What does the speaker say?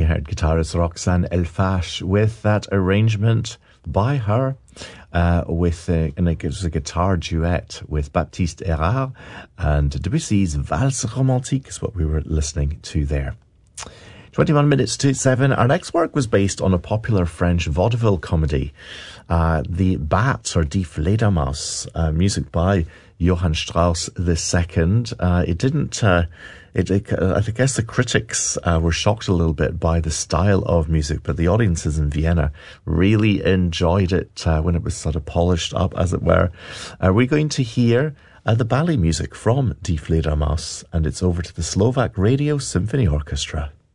heard guitarist Roxanne Elfash with that arrangement by her and it was a guitar duet with Baptiste Erard, and Debussy's Valse Romantique is what we were listening to there. 21 minutes to 7. Our next work was based on a popular French vaudeville comedy, The Bats or Die Fledermaus, music by Johann Strauss II. It didn't, I guess the critics were shocked a little bit by the style of music, but the audiences in Vienna really enjoyed it when it was sort of polished up, as it were. We're going to hear the ballet music from Die Fledermaus, and it's over to the Slovak Radio Symphony Orchestra.